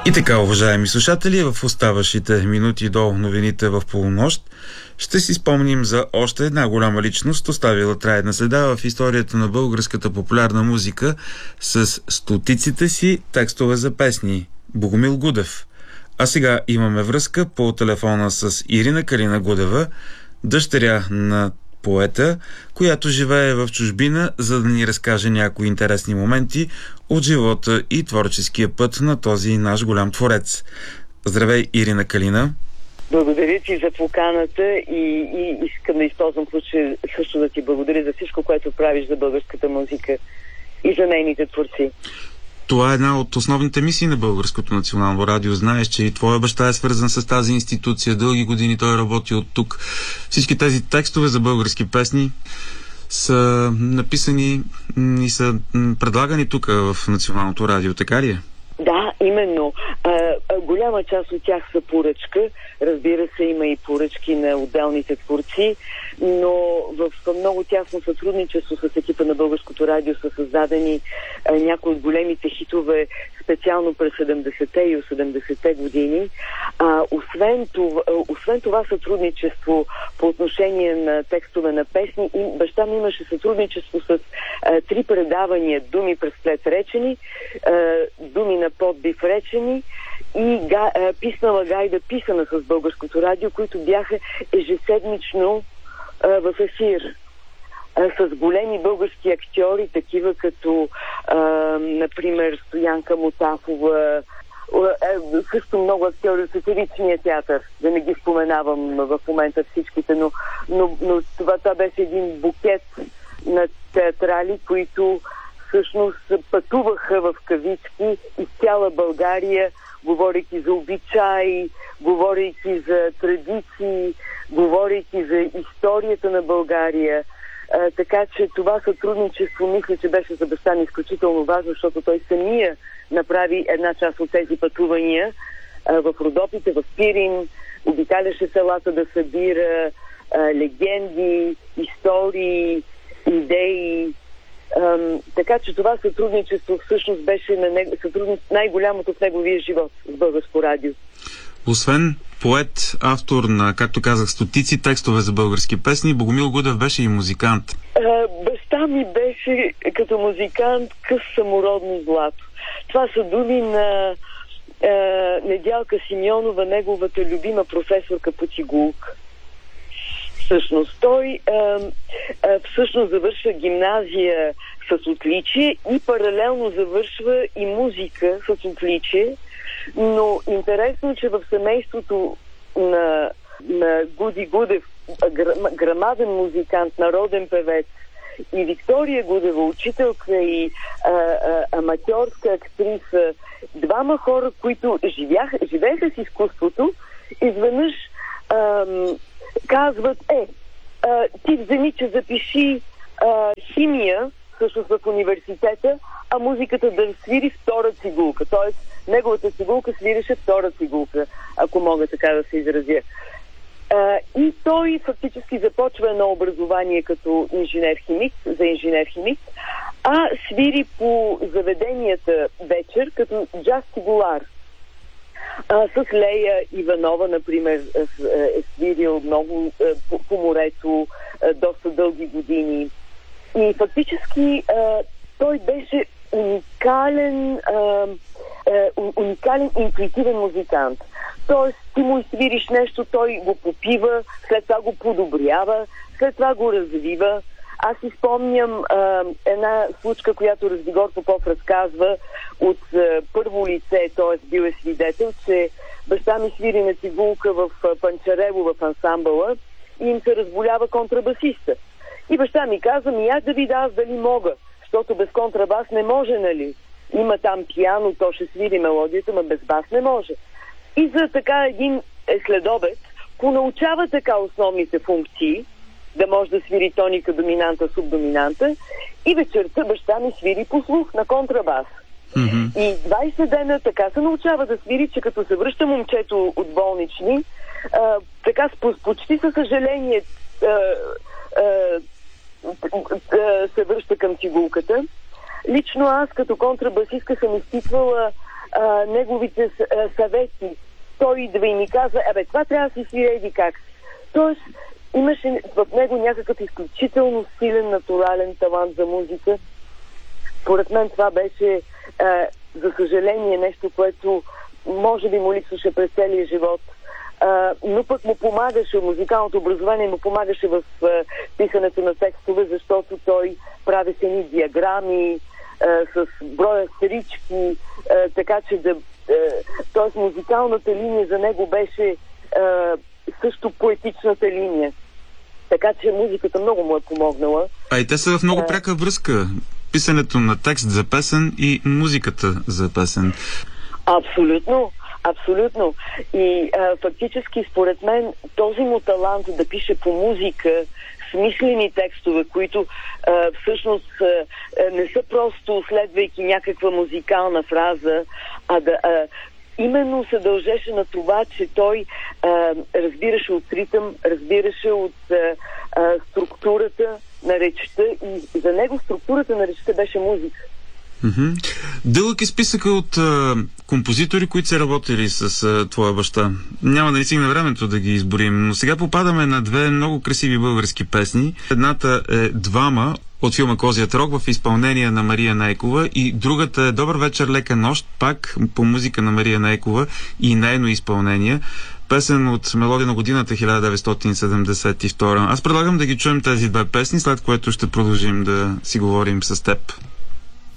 И така, уважаеми слушатели, в оставащите минути до новините в полунощ ще си спомним за още една голяма личност, оставила трайна следа в историята на българската популярна музика с стотиците си текстове за песни – Богомил Гудев. А сега имаме връзка по телефона с Ирина Калина Гудева, дъщеря на поета, която живее в чужбина, за да ни разкаже някои интересни моменти от живота и творческия път на този наш голям творец. Здравей, Ирина Калина! Благодаря ти за поканата и искам да използвам случай също да ти благодаря за всичко, което правиш за българската музика и за нейните творци. Това е една от основните мисии на Българското национално радио. Знаеш, че и твоя баща е свързан с тази институция. Дълги години той работи от тук. Всички тези текстове за български песни са написани и са предлагани тук в Националното радио. Така ли е? Да, именно. Голяма част от тях са поръчка. Разбира се, има и поръчки на отделните творци, но в много тясно сътрудничество с екипа на Българското радио са създадени някои от големите хитове, специално през 70-те и 80-те години. Освен това сътрудничество по отношение на текстове на песни, и баща ми имаше сътрудничество с 3 предавания: Думи през плет речени, Думи на подбив речени и Писнала гайда писана с Българското радио, които бяха ежеседмично в ефир с големи български актьори, такива като например Стоянка Мутафова, също много актьори от сатиричния театър, да не ги споменавам в момента всичките, но това беше един букет на театрали, които всъщност пътуваха в кавички из цяла България, говорейки за обичаи, говорейки за традиции, говорейки за историята на България. Така че това сътрудничество, мисля, че беше за баща ми изключително важно, защото той самия направи една част от тези пътувания в Родопите, в Пирин, обикаляше селата да събира легенди, истории, идеи. Така че това сътрудничество всъщност беше най-голямото в неговия живот с Българско радио. Освен поет, автор на, както казах, стотици текстове за български песни, Богомил Гудев беше и музикант. Баща ми беше като музикант къс самородно злато. Това са думи на Недялка Симеонова, неговата любима професорка по цигулка. Всъщност той всъщност завършва гимназия с отличие и паралелно завършва и музика с отличие, но интересно, че в семейството на Гуди Гудев, грамаден музикант, народен певец, и Виктория Гудева, учителка и аматьорска актриса, двама хора, които живееха с изкуството, изведнъж казват, ти вземи, че запиши химия, всъщност в университета, а музиката да свири втора цигулка. Тоест, неговата цигулка свиреше втора цигулка, ако мога така да се изразя. И той фактически започва едно образование като инженер-химик, за инженер-химик, а свири по заведенията вечер като джаз-цигулар. С Лея Иванова, например, е свирил много по морето доста дълги години. И фактически той беше уникален интуитивен музикант. Тоест, ти му свириш нещо, той го попива, след това го подобрява, след това го развива. Аз си спомням една случка, която Развигор Попов разказва от първо лице, т.е. бил е свидетел, че баща ми свири на цигулка в Панчарево в ансамбъла и им се разболява контрабасиста. И баща ми каза, я да видя аз дали мога, защото без контрабас не може, нали? Има там пиано, то ще свири мелодията, но без бас не може. И за така един следобед понаучава така основните функции, да може да свири тоника, доминанта, субдоминанта, и вечерта баща ми свири по слух на контрабас. Mm-hmm. И 20 дена така се научава да свири, че като се връща момчето от болнични, така почти със съжаление се връща към цигулката. Лично аз като контрабасистка съм изпитвала неговите съвети. Той идва и ми казва, това трябва да си свири еди как. Тоест, имаше в него някакъв изключително силен натурален талант за музика. Според мен това беше, за съжаление, нещо, което може би му липсваше през целия живот. Но пък му помагаше, музикалното образование му помагаше в писането на текстове, защото той прави се едни диаграми с броя старички, така че т.е. музикалната линия за него беше също поетичната линия. Така че музиката много му е помогнала. А и те са в много пряка връзка. Писането на текст за песен и музиката за песен. Абсолютно. Абсолютно. И фактически, според мен, този му талант да пише по музика смислени текстове, които всъщност не са просто следвайки някаква музикална фраза, именно се дължеше на това, че той разбираше от ритъм, разбираше от структурата на речта и за него структурата на речта беше музика. Дълъг е списъка от композитори, които са работили с твоя баща. Няма да ни стигне времето да ги изборим, но сега попадаме на две много красиви български песни. Едната е "Двама" от филма "Козият рог" в изпълнение на Мария Нейкова и другата е "Добър вечер, лека нощ", пак по музика на Мария Нейкова и нейно изпълнение. Песен от "Мелодия на годината" 1972. Аз предлагам да ги чуем тези две песни, след което ще продължим да си говорим с теб.